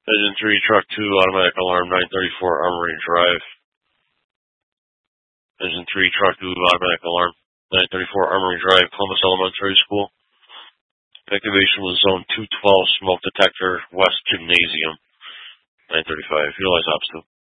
Engine 3, Truck 2, Automatic Alarm, 934 Armory Drive. Engine 3, Truck 2, Automatic Alarm, 934 Armory Drive, Columbus Elementary School. Activation was Zone 212, Smoke Detector, West Gymnasium, 935. Utilize Ops 2.